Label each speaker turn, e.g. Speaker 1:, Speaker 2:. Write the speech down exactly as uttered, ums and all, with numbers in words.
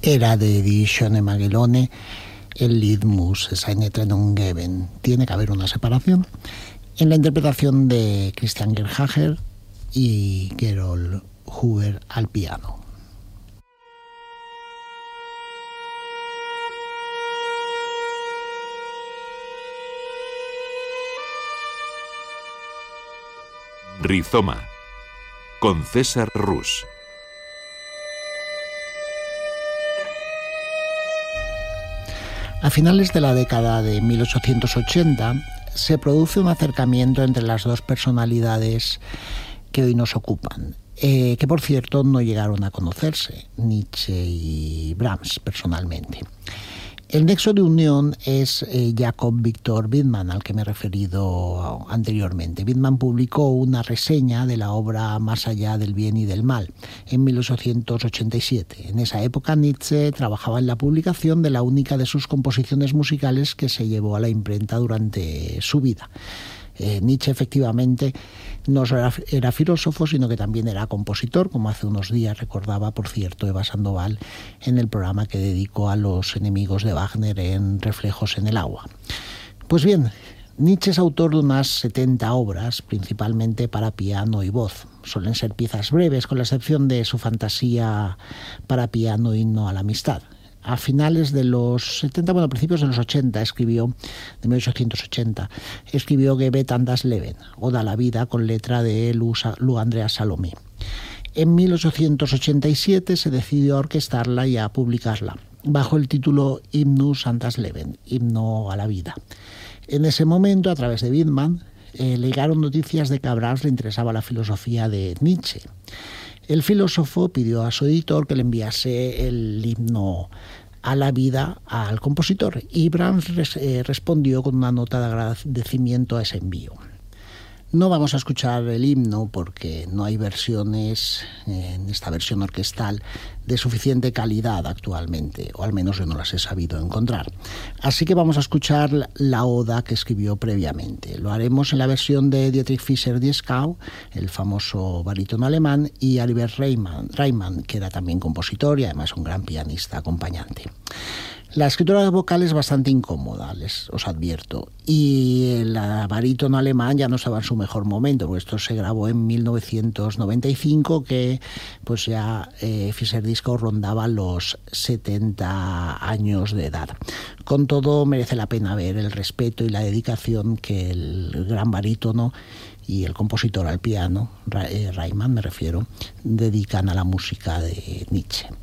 Speaker 1: era de Die schöne Magellone, el Lied muss seine Trennung geben. Tiene que haber una separación. En la interpretación de Christian Gerhager y Gerold Huber al piano.
Speaker 2: Rizoma, con César Rus.
Speaker 1: A finales de la década de mil ochocientos ochenta se produce un acercamiento entre las dos personalidades que hoy nos ocupan, eh, que por cierto no llegaron a conocerse, Nietzsche y Brahms personalmente. El nexo de unión es eh, Jacob Victor Widmann, al que me he referido anteriormente. Widmann publicó una reseña de la obra Más allá del bien y del mal en mil ochocientos ochenta y siete. En esa época Nietzsche trabajaba en la publicación de la única de sus composiciones musicales que se llevó a la imprenta durante su vida. Eh, Nietzsche efectivamente no solo era, era filósofo, sino que también era compositor, como hace unos días recordaba, por cierto, Eva Sandoval en el programa que dedicó a los enemigos de Wagner en Reflejos en el agua. Pues bien, Nietzsche es autor de unas setenta obras, principalmente para piano y voz. Suelen ser piezas breves, con la excepción de su fantasía para piano Himno a la amistad. A finales de los setenta, bueno, a principios de los ochenta, escribió, de mil ochocientos ochenta, escribió Gebet an das Leben, Oda a la vida, con letra de Lu Andreas Salomé. En mil ochocientos ochenta y siete se decidió a orquestarla y a publicarla, bajo el título Hymnus an das Leben, Himno a la vida. En ese momento, a través de Widmann, eh, llegaron noticias de que a Brahms le interesaba la filosofía de Nietzsche. El filósofo pidió a su editor que le enviase el himno a la vida al compositor y Brahms res, eh, respondió con una nota de agradecimiento a ese envío. No vamos a escuchar el himno porque no hay versiones, eh, en esta versión orquestal, de suficiente calidad actualmente, o al menos yo no las he sabido encontrar. Así que vamos a escuchar la oda que escribió previamente. Lo haremos en la versión de Dietrich Fischer-Dieskau, el famoso barítono alemán, y Albert Reimann, Reimann, que era también compositor y además un gran pianista acompañante. La escritura vocal es bastante incómoda, les os advierto, y el barítono alemán ya no estaba en su mejor momento, porque esto se grabó en mil novecientos noventa y cinco, que pues ya eh, Fischer-Dieskau rondaba los setenta años de edad. Con todo, merece la pena ver el respeto y la dedicación que el gran barítono y el compositor al piano, Reimann me refiero, dedican a la música de Nietzsche.